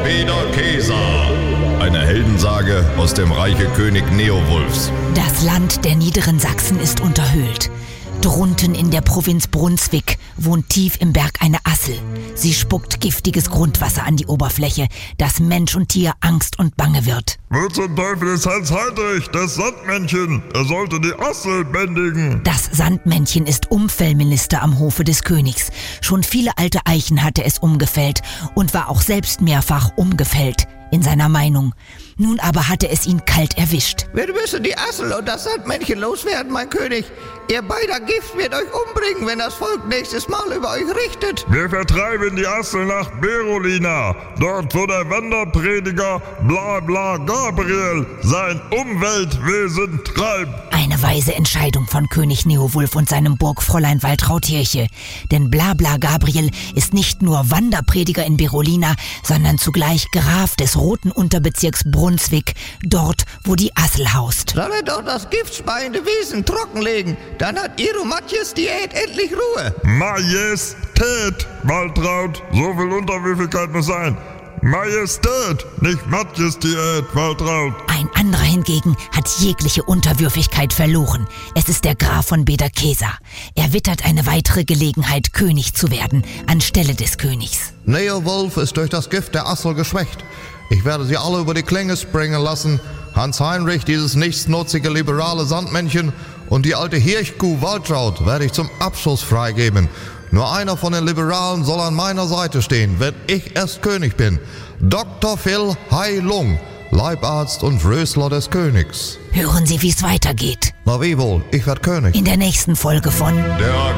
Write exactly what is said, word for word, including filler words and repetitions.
Beda Kesa. Eine Heldensage aus dem Reiche König Neowulfs. Das Land der niederen Sachsen ist unterhöhlt. Drunten in der Provinz Brunswick wohnt tief im Berg eine Assel. Sie spuckt giftiges Grundwasser an die Oberfläche, dass Mensch und Tier Angst und Bange wird. Wo zum Teufel ist Hans Heinrich, das Sandmännchen? Er sollte die Assel bändigen. Das Sandmännchen ist Umfellminister am Hofe des Königs. Schon viele alte Eichen hatte es umgefällt und war auch selbst mehrfach umgefällt in seiner Meinung. Nun aber hatte es ihn kalt erwischt. Wir müssen die Assel und das Sandmännchen loswerden, mein König. Ihr beider Gift wird euch umbringen, wenn das Volk nächstes Mal über euch richtet. Wir vertreiben die Assel nach Berolina, dort wo der Wanderprediger Bla Bla Gabriel sein Umweltwesen treibt. Eine weise Entscheidung von König Neowulf und seinem Burgfräulein Waltraud Hirche. Denn Blabla Gabriel ist nicht nur Wanderprediger in Berolina, sondern zugleich Graf des Roten Unterbezirks Brunswick, dort, wo die Assel haust. Soll er doch das giftspeiende Wesen trockenlegen, dann hat Ihre Majestät endlich Ruhe. Majestät, Waltraud, so viel Unterwürfigkeit muss sein. Majestät, nicht Majestät, Waltraud. Ein anderer hingegen hat jegliche Unterwürfigkeit verloren. Es ist der Graf von Beda Kesa. Er wittert eine weitere Gelegenheit, König zu werden, anstelle des Königs. Neowulf ist durch das Gift der Assel geschwächt. Ich werde sie alle über die Klinge springen lassen. Hans Heinrich, dieses nichtsnutzige liberale Sandmännchen, und die alte Hirchkuh Waltraud werde ich zum Abschuss freigeben. Nur einer von den Liberalen soll an meiner Seite stehen, wenn ich erst König bin. Doktor Phil Heilung, Leibarzt und Frösler des Königs. Hören Sie, wie es weitergeht. Na wie wohl, ich werd König. In der nächsten Folge von Der